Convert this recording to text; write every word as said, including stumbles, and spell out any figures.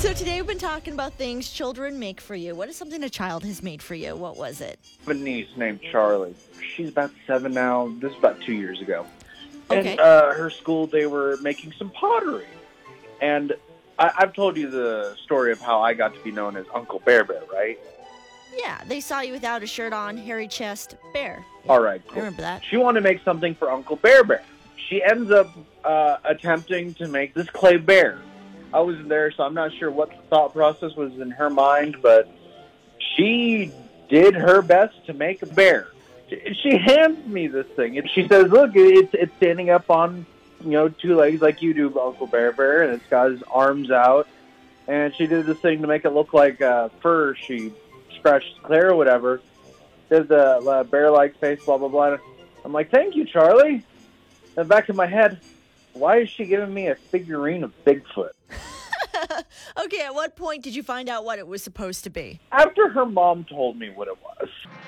So today we've been talking about things children make for you. What is something a child has made for you? What was it? I have a niece named Charlie. She's about seven now. This is about two years ago. Okay. And uh, her school, they were making some pottery. And I- I've told you the story of how I got to be known as Uncle Bear Bear, right? Yeah, they saw you without a shirt on, hairy chest, bear. All right, I cool. remember that. She wanted to make something for Uncle Bear Bear. She ends up uh, attempting to make this clay bear. I wasn't there, so I'm not sure what the thought process was in her mind, but she did her best to make a bear. She hands me this thing, and she says, look, it's it's standing up on, you know, two legs like you do, Uncle Bear Bear, and it's got his arms out. And she did this thing to make it look like uh, fur. She scratched clear or whatever. Did the uh, bear-like face, blah, blah, blah. I'm like, thank you, Charlie. In the back of my head, why is she giving me a figurine of Bigfoot? Okay, at what point did you find out what it was supposed to be? After her mom told me what it was.